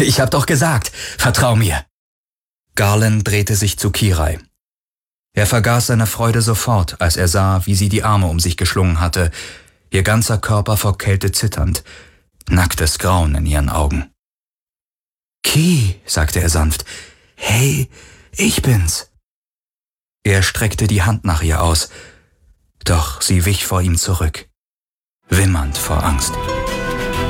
Ich hab doch gesagt, vertrau mir. Garland drehte sich zu Kirai. Er vergaß seine Freude sofort, als er sah, wie sie die Arme um sich geschlungen hatte, ihr ganzer Körper vor Kälte zitternd, nacktes Grauen in ihren Augen. »Ki«, sagte er sanft, »hey, ich bin's.« Er streckte die Hand nach ihr aus, doch sie wich vor ihm zurück, wimmernd vor Angst.